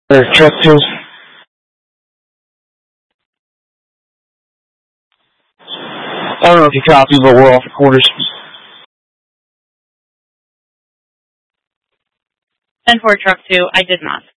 Truck 2. I don't know if you copy, but we're off quarters. 10-4 Truck 2, I did not.